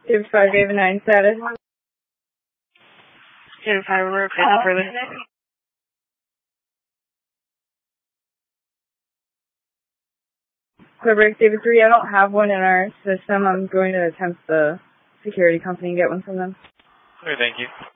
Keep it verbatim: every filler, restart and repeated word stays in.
David five, David nine status. David five, we're okay uh, further. Quebec, David three, I don't have one in our system. I'm going to attempt the security company and get one from them. Okay, thank you.